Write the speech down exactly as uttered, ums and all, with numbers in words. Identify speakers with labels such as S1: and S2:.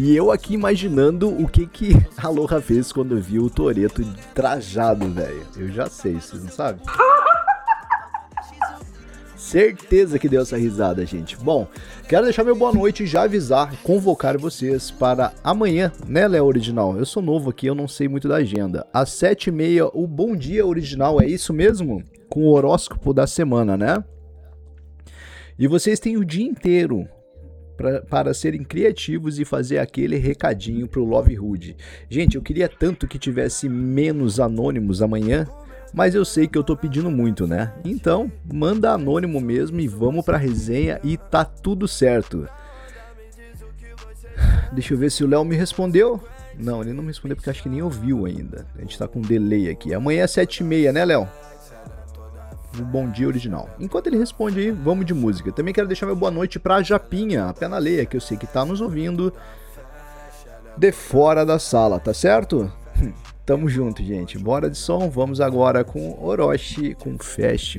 S1: E eu aqui imaginando o que que a Aloha fez quando viu o Toretto trajado, velho. Eu já sei, vocês não sabem? Certeza que deu essa risada, gente. Bom, quero deixar meu boa noite e já avisar, convocar vocês para amanhã, né, Léo Original? Eu sou novo aqui, eu não sei muito da agenda. Às sete e meia, o Bom Dia Original, é isso mesmo? Com o horóscopo da semana, né? E vocês têm o dia inteiro pra, para serem criativos e fazer aquele recadinho pro Love Hood. Gente, eu queria tanto que tivesse menos anônimos amanhã, mas eu sei que eu tô pedindo muito, né? Então, manda anônimo mesmo e vamos pra resenha e tá tudo certo. Deixa eu ver se o Léo me respondeu. Não, ele não me respondeu porque acho que nem ouviu ainda. A gente tá com um delay aqui. Amanhã é sete e meia, né, Léo? O Bom Dia Original. Enquanto ele responde aí, vamos de música. Também quero deixar meu boa noite pra Japinha, a Pena Leia, que eu sei que tá nos ouvindo de fora da sala, tá certo? Tamo junto, gente. Bora de som. Vamos agora com Orochi com Fashion.